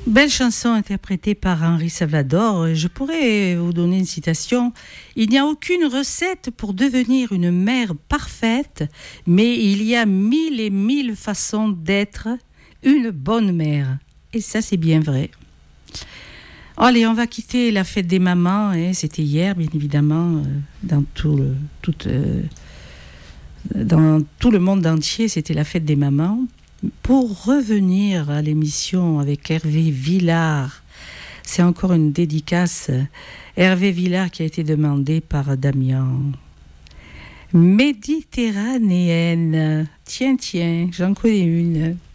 Belle chanson interprétée par Henri Salvador. Je pourrais vous donner une citation. Il n'y a aucune recette pour devenir une mère parfaite, mais il y a 1000 et 1000 façons d'être une bonne mère. Et ça, c'est bien vrai. Allez, on va quitter la fête des mamans. C'était hier, bien évidemment, dans tout le monde entier, c'était la fête des mamans. Pour revenir à l'émission avec Hervé Villard, c'est encore une dédicace. Hervé Villard qui a été demandé par Damien. Méditerranéenne. Tiens, j'en connais une.